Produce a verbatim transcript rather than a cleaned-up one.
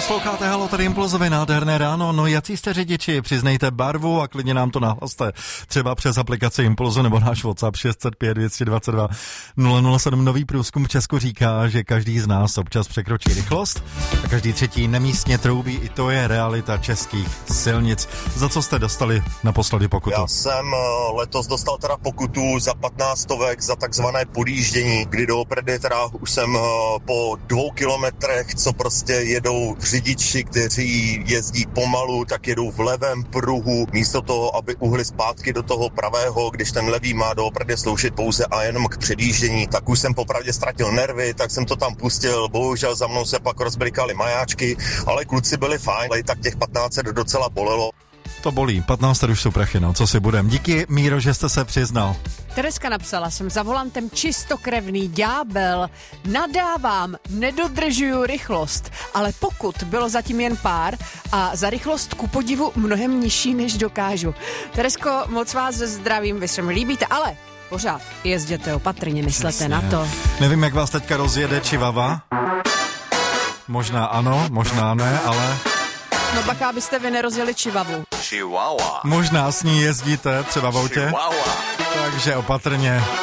Posloucháte Halo, tady Impulzově nádherné ráno. No jací jste řidiči, přiznejte barvu a klidně nám to nahlaste. Třeba přes aplikaci Impulzu nebo náš WhatsApp šest set pět dvě dvacet dva nula nula sedm. Nový průzkum v Česku říká, že každý z nás občas překročí rychlost a každý třetí nemístně troubí. I to je realita českých silnic. Za co jste dostali naposledy pokutu? Já jsem letos dostal teda pokutu za patnáct stovek za takzvané podjíždění, kdy doopravdy teda už jsem po dvou kilometrech, co prostě jedou řidiči, kteří jezdí pomalu, tak jedou v levém pruhu, místo toho, aby uhli zpátky do toho pravého, když ten levý má doopravdy sloužit pouze a jenom k předjíždění, tak už jsem popravdě ztratil nervy, tak jsem to tam pustil, bohužel za mnou se pak rozbrikaly majáčky, ale kluci byli fajn, ale tak těch patnáct docela bolelo. To bolí, patnáct už jsou prachy, no, co si budem. Díky, Míro, že jste se přiznal. Tereska napsala, jsem za volantem čistokrevný ďábel, nadávám, nedodržuju rychlost, ale pokud bylo zatím jen pár a za rychlost ku podivu mnohem nižší, než dokážu. Teresko, moc vás zdravím, vy se mi líbíte, ale pořád jezděte opatrně, myslete Přesně. na to. Nevím, jak vás teďka rozjede Chihuahua. Možná ano, možná ne, ale... No bacha, abyste vy nerozjeli Chihuahu. Chihuahua. Možná s ní jezdíte třeba v autě. Chihuahua. Takže opatrně.